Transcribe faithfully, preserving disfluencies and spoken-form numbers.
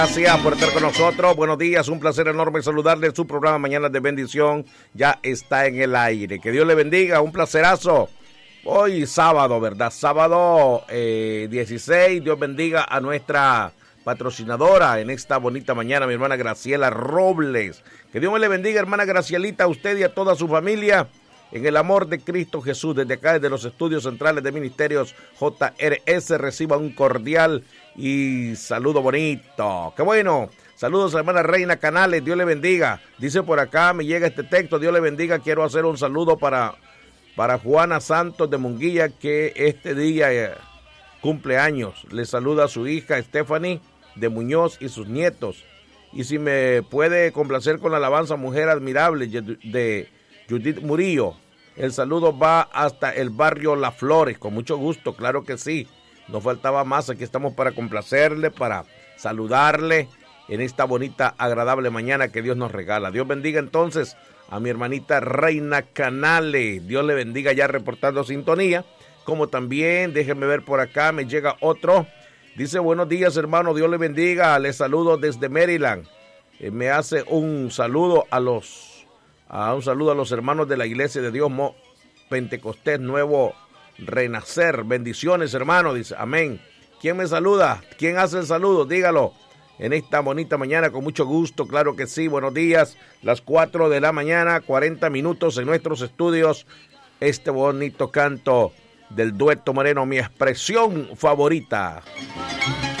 Gracias por estar con nosotros. Buenos días, un placer enorme saludarle. Su programa Mañanas de Bendición ya está en el aire. Que Dios le bendiga, un placerazo. Hoy sábado, ¿verdad? Sábado eh, dieciséis. Dios bendiga a nuestra patrocinadora en esta bonita mañana, mi hermana Graciela Robles. Que Dios me le bendiga, hermana Gracielita, a usted y a toda su familia. En el amor de Cristo Jesús, desde acá, desde los estudios centrales de Ministerios J R S, reciba un cordial y saludo bonito. ¡Qué bueno! Saludos a la hermana Reina Canales, Dios le bendiga. Dice por acá, me llega este texto, Dios le bendiga. Quiero hacer un saludo para, para Juana Santos de Munguía, que este día eh, cumple años. Le saluda a su hija Stephanie de Muñoz y sus nietos. Y si me puede complacer con la alabanza Mujer Admirable de Judith Murillo. El saludo va hasta el barrio Las Flores, con mucho gusto, claro que sí. No faltaba más, aquí estamos para complacerle, para saludarle en esta bonita, agradable mañana que Dios nos regala. Dios bendiga entonces a mi hermanita Reina Canales. Dios le bendiga, ya reportando sintonía. Como también, déjenme ver por acá, me llega otro. Dice, buenos días hermano, Dios le bendiga. Les saludo desde Maryland. Eh, me hace un saludo a los... Ah, un saludo a los hermanos de la Iglesia de Dios Mo Pentecostés Nuevo Renacer. Bendiciones, hermano, dice, amén. ¿Quién me saluda? ¿Quién hace el saludo? Dígalo. En esta bonita mañana, con mucho gusto, claro que sí. Buenos días, las cuatro de la mañana, cuarenta minutos en nuestros estudios. Este bonito canto del dueto moreno, mi expresión favorita.